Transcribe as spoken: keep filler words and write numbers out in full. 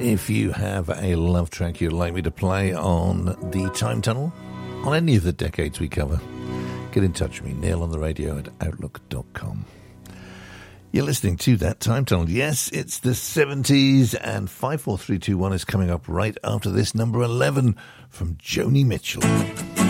If you have a love track you'd like me to play on the Time Tunnel, on any of the decades we cover, get in touch with me, Neil on the radio at outlook dot com. You're listening to that Time Tunnel. Yes, it's the seventies, and five four three two one is coming up right after this, number eleven from Joni Mitchell.